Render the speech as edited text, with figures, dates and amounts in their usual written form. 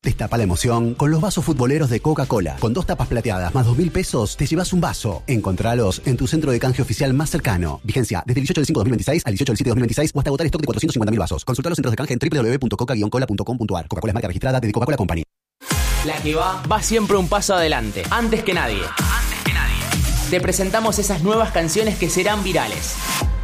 Destapa la emoción con los vasos futboleros de Coca-Cola. Con 2 tapas plateadas más 2.000 pesos, te llevas un vaso. Encontralos en tu centro de canje oficial más cercano. Vigencia desde el 18 del 5 de 2026 al 18 del 7 de 2026 o hasta agotar stock de 450.000 vasos. Consulta los centros de canje en www.coca-cola.com.ar. Coca-Cola es marca registrada de Coca-Cola Company. La que va siempre un paso adelante, antes que nadie. Te presentamos esas nuevas canciones que serán virales.